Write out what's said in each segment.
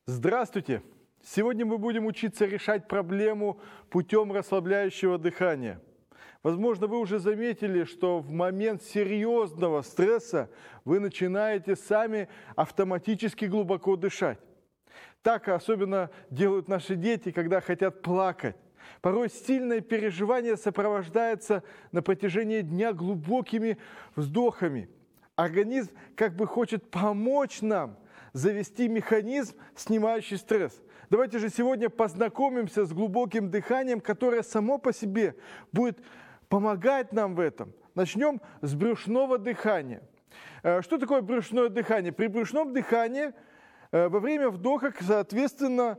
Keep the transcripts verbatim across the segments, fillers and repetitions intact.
Здравствуйте! Сегодня мы будем учиться решать проблему путем расслабляющего дыхания. Возможно, вы уже заметили, что в момент серьезного стресса вы начинаете сами автоматически глубоко дышать. Так особенно делают наши дети, когда хотят плакать. Порой сильное переживание сопровождается на протяжении дня глубокими вздохами. Организм как бы хочет помочь нам завести механизм, снимающий стресс. Давайте же сегодня познакомимся с глубоким дыханием, которое само по себе будет помогать нам в этом. Начнем с брюшного дыхания. Что такое брюшное дыхание? При брюшном дыхании во время вдоха, соответственно,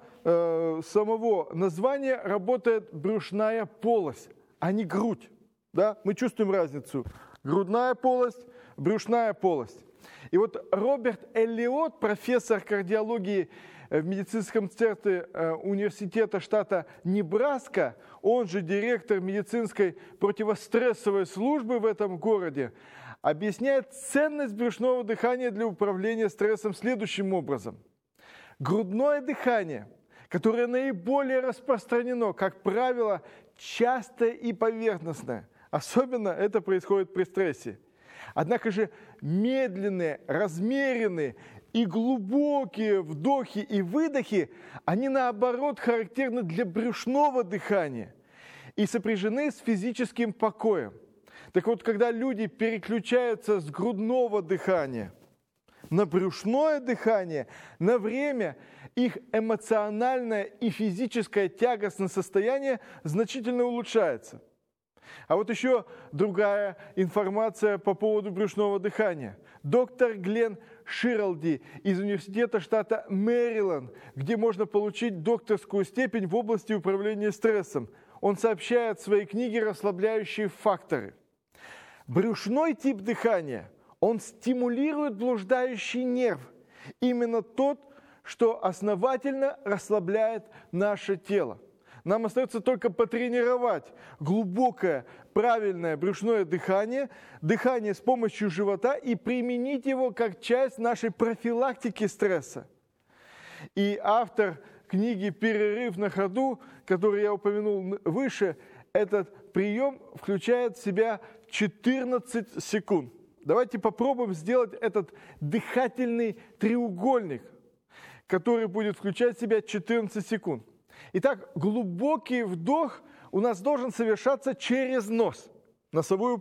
самого названия работает брюшная полость, а не грудь. Да? Мы чувствуем разницу. Грудная полость, брюшная полость. И вот Роберт Эллиот, профессор кардиологии в медицинском центре университета штата Небраска, он же директор медицинской противострессовой службы в этом городе, объясняет ценность брюшного дыхания для управления стрессом следующим образом. Грудное дыхание, которое наиболее распространено, как правило, частое и поверхностное. Особенно это происходит при стрессе. Однако же медленные, размеренные и глубокие вдохи и выдохи, они наоборот характерны для брюшного дыхания и сопряжены с физическим покоем. Так вот, когда люди переключаются с грудного дыхания на брюшное дыхание, на время их эмоциональное и физическое тягостное состояние значительно улучшается. А вот еще другая информация по поводу брюшного дыхания. Доктор Глен Ширалди из университета штата Мэриленд, где можно получить докторскую степень в области управления стрессом, он сообщает в своей книге «Расслабляющие факторы». Брюшной тип дыхания, он стимулирует блуждающий нерв, именно тот, что основательно расслабляет наше тело. Нам остается только потренировать глубокое, правильное брюшное дыхание, дыхание с помощью живота и применить его как часть нашей профилактики стресса. И автор книги «Перерыв на ходу», который я упомянул выше, этот прием включает в себя четырнадцать секунд. Давайте попробуем сделать этот дыхательный треугольник, который будет включать в себя четырнадцать секунд. Итак, глубокий вдох у нас должен совершаться через нос, носовую